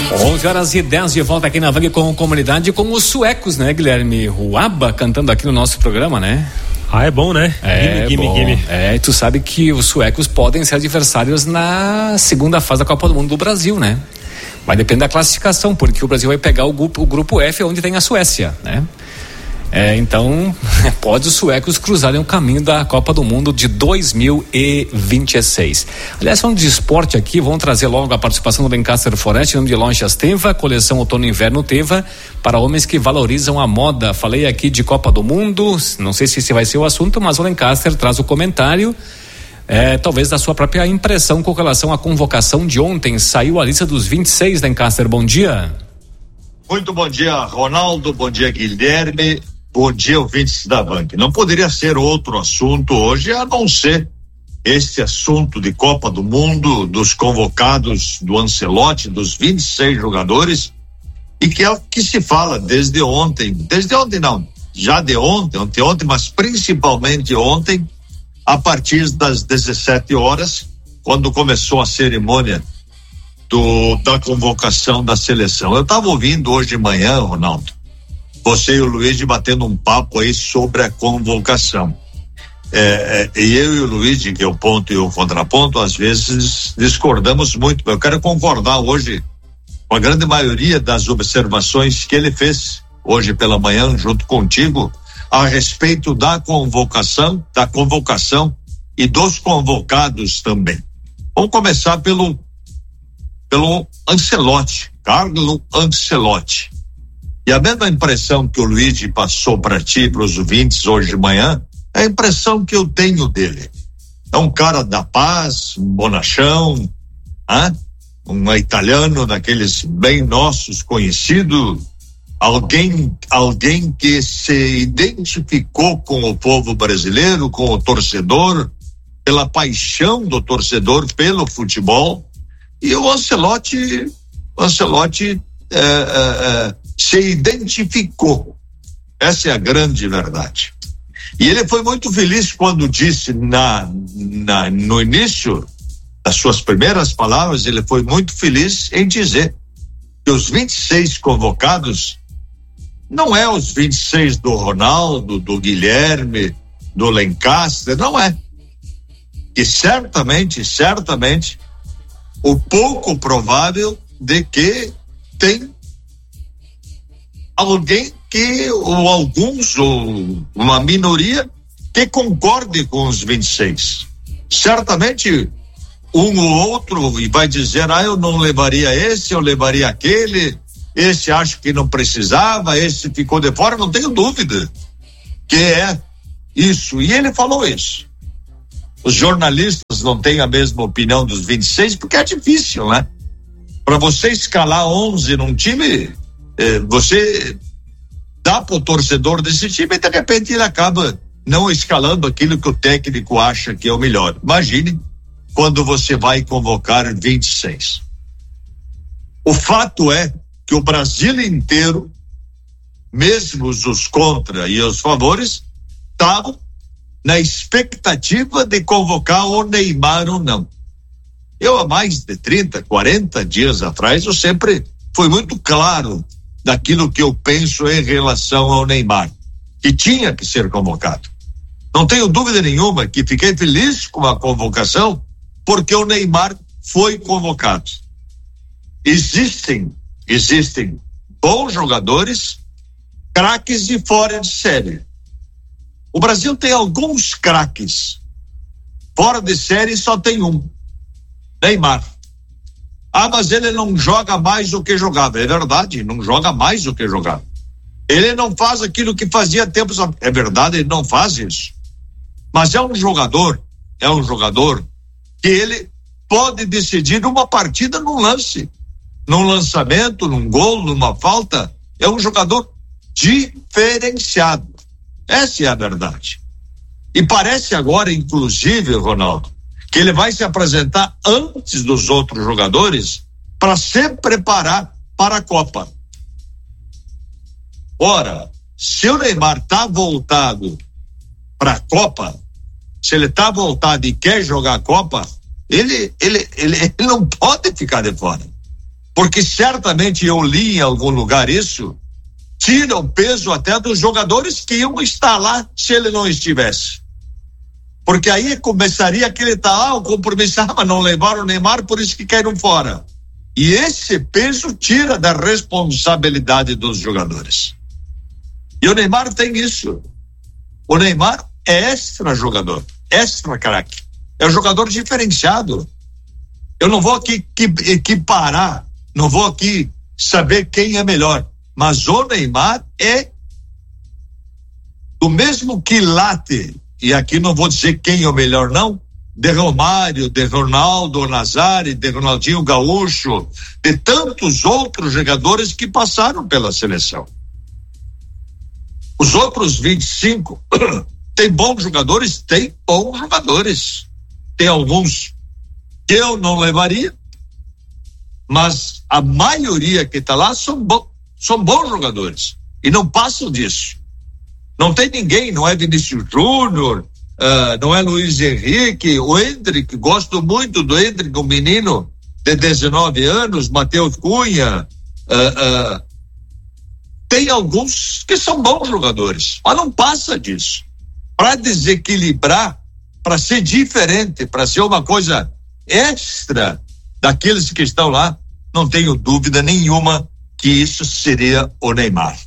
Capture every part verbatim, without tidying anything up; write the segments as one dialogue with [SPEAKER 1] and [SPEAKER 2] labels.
[SPEAKER 1] onze horas e dez de volta aqui na Vang com comunidade com os suecos, né, Guilherme? O ABBA cantando aqui no nosso programa, né?
[SPEAKER 2] Ah, é bom, né?
[SPEAKER 1] É, gimme, gimme, gimme. É, e tu sabe que os suecos podem ser adversários na segunda fase da Copa do Mundo do Brasil, né? Vai depender da classificação, porque o Brasil vai pegar o grupo, o grupo F, onde tem a Suécia, né? É, então, pode os suecos cruzarem o caminho da Copa do Mundo de dois mil e vinte e seis. Aliás, falando de esporte aqui, vamos trazer logo a participação do Lancaster Forest, nome de lojas Teva, coleção outono e inverno Teva, para homens que valorizam a moda. Falei aqui de Copa do Mundo, não sei se esse vai ser o assunto, mas o Lancaster traz o comentário, é, talvez da sua própria impressão com relação à convocação de ontem. Saiu a lista dos vinte e seis, Lancaster, bom dia.
[SPEAKER 3] Muito bom dia, Ronaldo, bom dia, Guilherme. Bom dia, ouvintes da Vang. Não poderia ser outro assunto hoje a não ser este assunto de Copa do Mundo, dos convocados do Ancelotti, dos vinte e seis jogadores, e que é o que se fala desde ontem, desde ontem não, já de ontem, ontem, ontem, mas principalmente ontem, a partir das dezessete horas, quando começou a cerimônia do, da convocação da seleção. Eu estava ouvindo hoje de manhã, Ronaldo, você e o Luiz batendo um papo aí sobre a convocação. É, é, e eu e o Luiz, que é o ponto e o contraponto, às vezes discordamos muito. Eu quero concordar hoje com a grande maioria das observações que ele fez hoje pela manhã, junto contigo, a respeito da convocação, da convocação e dos convocados também. Vamos começar pelo, pelo Ancelotti, Carlo Ancelotti. E a mesma impressão que o Luigi passou para ti, para os ouvintes hoje de manhã, é a impressão que eu tenho dele. É um cara da paz, um bonachão, hein? Um italiano daqueles bem nossos, conhecido, alguém, alguém que se identificou com o povo brasileiro, com o torcedor, pela paixão do torcedor pelo futebol. E o Ancelotti, o Ancelotti é, é, é, se identificou. Essa é a grande verdade. E ele foi muito feliz quando disse na, na, no início das suas primeiras palavras, ele foi muito feliz em dizer que os vinte e seis convocados não é os vinte e seis do Ronaldo, do Guilherme, do Lancaster, não é. E certamente, certamente, o pouco provável de que tem alguém que, ou alguns, ou uma minoria, que concorde com os vinte e seis. Certamente, um ou outro e vai dizer, ah, eu não levaria esse, eu levaria aquele, esse acho que não precisava, esse ficou de fora, não tenho dúvida que é isso. E ele falou isso. Os jornalistas não têm a mesma opinião dos vinte e seis, porque é difícil, né? Para você escalar onze num time, eh, você dá pro torcedor desse time e de repente ele acaba não escalando aquilo que o técnico acha que é o melhor. Imagine quando você vai convocar vinte e seis. O fato é que o Brasil inteiro, mesmo os contra e os favores, estavam na expectativa de convocar o Neymar ou não. Eu, há mais de trinta, quarenta dias atrás, eu sempre fui muito claro daquilo que eu penso em relação ao Neymar, que tinha que ser convocado. Não tenho dúvida nenhuma que fiquei feliz com a convocação, porque o Neymar foi convocado. Existem, existem bons jogadores, craques e fora de série. O Brasil tem alguns craques. Fora de série só tem um. Neymar. Ah, mas ele não joga mais do que jogava. É verdade, não joga mais do que jogava. Ele não faz aquilo que fazia tempos. É verdade, ele não faz isso. Mas é um jogador, é um jogador que ele pode decidir uma partida num lance, num lançamento, num gol, numa falta. É um jogador diferenciado. Essa é a verdade. E parece agora, inclusive, Ronaldo, que ele vai se apresentar antes dos outros jogadores para se preparar para a Copa. Ora, se o Neymar está voltado para a Copa, se ele está voltado e quer jogar a Copa, ele, ele, ele, ele não pode ficar de fora. porque certamente eu li em algum lugar isso, tira o peso até dos jogadores que iam estar lá se ele não estivesse. Porque aí começaria aquele tal, ah, o compromisso, ah, mas não levaram o Neymar, por isso que caíram fora. E esse peso tira da responsabilidade dos jogadores. E o Neymar tem isso. O Neymar é extra jogador, extra craque. É um jogador diferenciado. Eu não vou aqui equiparar, não vou aqui saber quem é melhor, mas o Neymar é do mesmo quilate, e aqui não vou dizer quem é o melhor não, de Romário, de Ronaldo Nazário, de Ronaldinho Gaúcho, de tantos outros jogadores que passaram pela seleção. Os outros vinte e cinco tem bons jogadores? Tem bons jogadores. Tem alguns que eu não levaria, mas a maioria que está lá são, bo- são bons jogadores e não passam disso. Não tem ninguém, não é Vinícius Júnior, uh, não é Luiz Henrique, o Endrick, gosto muito do Endrick, um menino de dezenove anos, Matheus Cunha, uh, uh, tem alguns que são bons jogadores, mas não passa disso. Para desequilibrar, para ser diferente, para ser uma coisa extra daqueles que estão lá, não tenho dúvida nenhuma que isso seria o Neymar.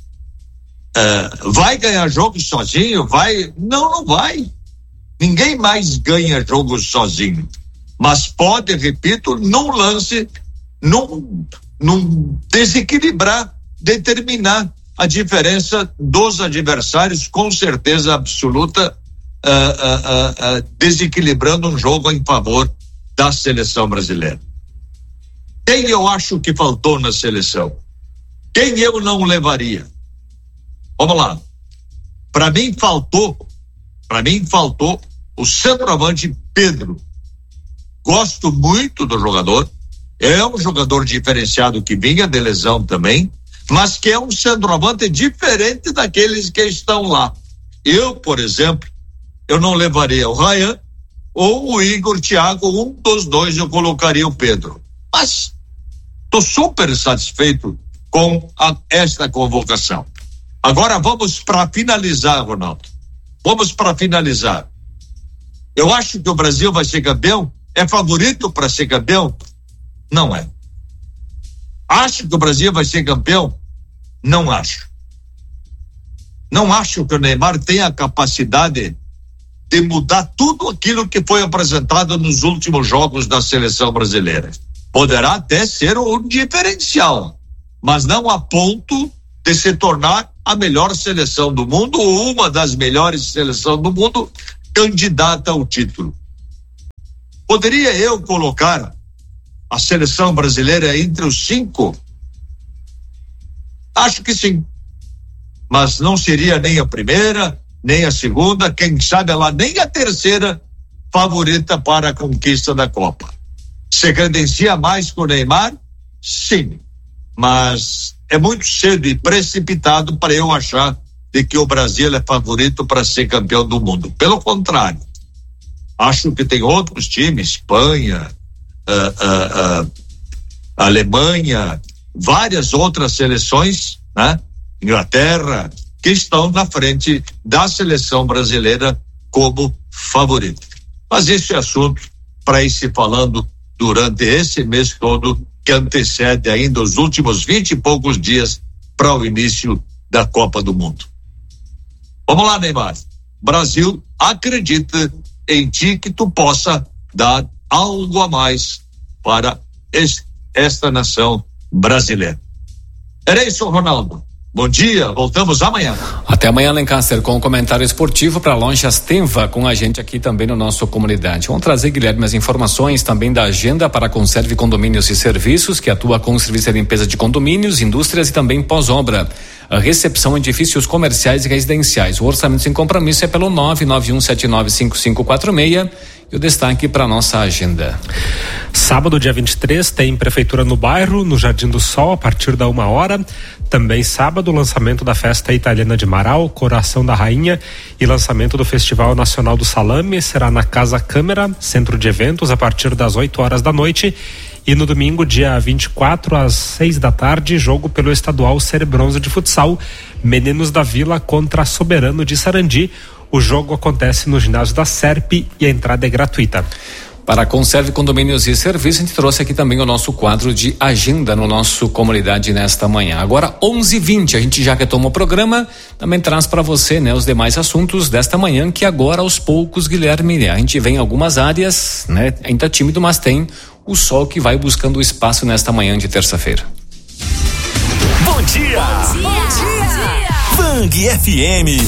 [SPEAKER 3] Uh, vai ganhar jogo sozinho? Vai? Não, não vai. Ninguém mais ganha jogo sozinho. Mas pode, repito, num lance, num, num desequilibrar, determinar a diferença dos adversários, com certeza absoluta, uh, uh, uh, uh, desequilibrando um jogo em favor da seleção brasileira. Quem eu acho que faltou na seleção? Quem eu não levaria? Vamos lá. Para mim faltou, para mim faltou o centroavante Pedro. Gosto muito do jogador, é um jogador diferenciado que vinha de lesão também, mas que é um centroavante diferente daqueles que estão lá. Eu, por exemplo, eu não levaria o Ryan ou o Igor Thiago, um dos dois eu colocaria o Pedro. Mas estou super satisfeito com a, esta convocação. Agora vamos para finalizar, Ronaldo. Vamos para finalizar. Eu acho que o Brasil vai ser campeão. É favorito para ser campeão? Não é. Acho que o Brasil vai ser campeão? Não acho. Não acho que o Neymar tenha a capacidade de mudar tudo aquilo que foi apresentado nos últimos jogos da seleção brasileira. Poderá até ser um diferencial, mas não a ponto de se tornar a melhor seleção do mundo ou uma das melhores seleções do mundo candidata ao título. Poderia eu colocar a seleção brasileira entre os cinco? Acho que sim, mas não seria nem a primeira, nem a segunda, quem sabe ela nem a terceira favorita para a conquista da Copa. Se credencia mais com o Neymar? Sim, mas é muito cedo e precipitado para eu achar de que o Brasil é favorito para ser campeão do mundo. Pelo contrário, acho que tem outros times, Espanha, uh, uh, uh, Alemanha, várias outras seleções, né? Inglaterra, que estão na frente da seleção brasileira como favorita. Mas esse é assunto para ir se falando durante esse mês todo, que antecede ainda os últimos vinte e poucos dias para o início da Copa do Mundo. Vamos lá, Neymar. Brasil acredita em ti que tu possa dar algo a mais para este, esta nação brasileira. Era isso, Ronaldo. Bom dia, voltamos amanhã.
[SPEAKER 1] Até amanhã, Lancaster, com o comentário esportivo para Lojas Tenva, com a gente aqui também no nosso Comunidade. Vamos trazer, Guilherme, as informações também da agenda para a Conserve Condomínios e Serviços, que atua com serviço de limpeza de condomínios, indústrias e também pós-obra. A recepção em edifícios comerciais e residenciais. O orçamento sem compromisso é pelo nove nove um sete nove cinco cinco quatro seis. E o destaque para nossa agenda.
[SPEAKER 2] Sábado, dia vinte e três, tem Prefeitura no Bairro, no Jardim do Sol, a partir da uma hora. Também sábado, lançamento da Festa Italiana de Marau, Coração da Rainha, e lançamento do Festival Nacional do Salame será na Casa Câmara, Centro de Eventos, a partir das oito horas da noite. E no domingo, dia vinte e quatro, às seis da tarde, jogo pelo estadual Série Bronze de futsal, Meninos da Vila contra Soberano de Sarandi. O jogo acontece no ginásio da Serp e a entrada é gratuita.
[SPEAKER 1] Para a Conserve Condomínios e Serviços, a gente trouxe aqui também o nosso quadro de agenda no nosso Comunidade nesta manhã. Agora, onze e vinte, a gente já retomou o programa, também traz para você, né, os demais assuntos desta manhã, que agora, aos poucos, Guilherme, a gente vem em algumas áreas, né, ainda tímido, mas tem o sol que vai buscando espaço nesta manhã de terça-feira.
[SPEAKER 4] Bom dia! Bom dia! Bom dia! Bang F M.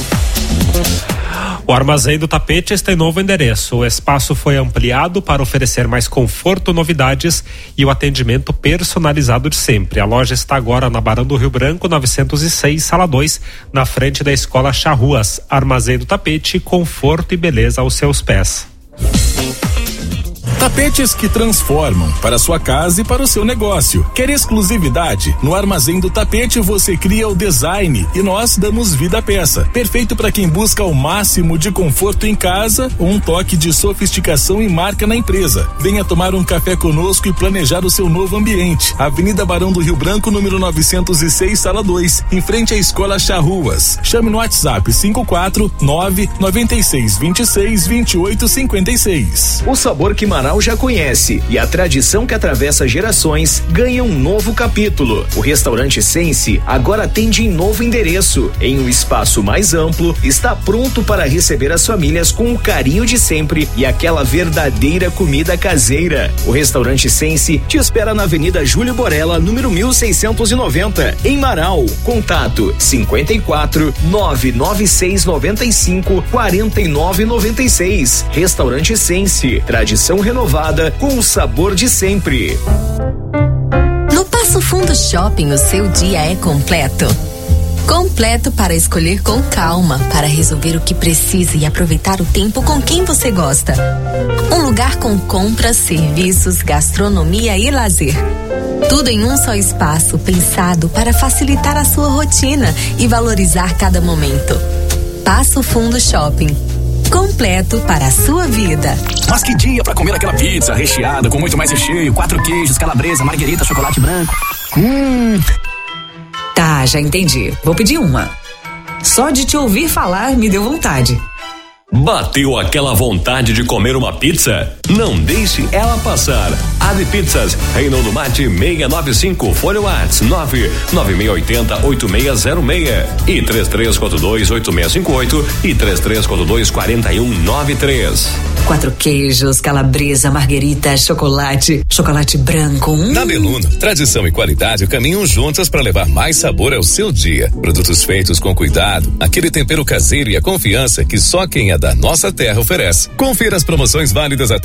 [SPEAKER 2] O Armazém do Tapetes tem novo endereço. O espaço foi ampliado para oferecer mais conforto, novidades e o atendimento personalizado de sempre. A loja está agora na Barão do Rio Branco, novecentos e seis, sala dois, na frente da Escola Charruas. Armazém do Tapete, conforto e beleza aos seus pés.
[SPEAKER 5] Tapetes que transformam para sua casa e para o seu negócio. Quer exclusividade? No Armazém do Tapete você cria o design e nós damos vida à peça. Perfeito para quem busca o máximo de conforto em casa ou um toque de sofisticação e marca na empresa. Venha tomar um café conosco e planejar o seu novo ambiente. Avenida Barão do Rio Branco, número novecentos e seis, sala dois, em frente à Escola Charruas. Chame no WhatsApp cinco quatro nove nove seis dois seis dois oito cinco seis.
[SPEAKER 6] O sabor que Manaus já conhece e a tradição que atravessa gerações ganha um novo capítulo. O restaurante Sense agora atende em novo endereço. Em um espaço mais amplo, está pronto para receber as famílias com o carinho de sempre e aquela verdadeira comida caseira. O restaurante Sense te espera na Avenida Júlio Borella, número mil seiscentos e noventa, em Marau. Contato cinquenta e quatro nove nove seis nove cinco quatro nove nove seis. Restaurante Sense, tradição renovada com o sabor de sempre.
[SPEAKER 7] No Passo Fundo Shopping, o seu dia é completo. Completo para escolher com calma, para resolver o que precisa e aproveitar o tempo com quem você gosta. Um lugar com compras, serviços, gastronomia e lazer. Tudo em um só espaço, pensado para facilitar a sua rotina e valorizar cada momento. Passo Fundo Shopping. Completo para a sua vida.
[SPEAKER 8] Mas que dia para comer aquela pizza recheada com muito mais recheio, quatro queijos, calabresa, marguerita, chocolate branco. Hum.
[SPEAKER 9] Tá, já entendi. Vou pedir uma. Só de te ouvir falar me deu vontade.
[SPEAKER 4] Bateu aquela vontade de comer uma pizza? Não deixe ela passar. Ave Pizzas, Reinaldo Mate seiscentos e noventa e cinco, Folha Whats nove nove seis oito zero oito seis zero seis e três três quatro dois oito seis cinco oito e três três quatro dois quatro um nove três.
[SPEAKER 9] Quatro queijos, calabresa, marguerita, chocolate, chocolate branco. Hum.
[SPEAKER 10] Na Beluno, tradição e qualidade caminham juntas para levar mais sabor ao seu dia. Produtos feitos com cuidado, aquele tempero caseiro e a confiança que só quem é da nossa terra oferece. Confira as promoções válidas até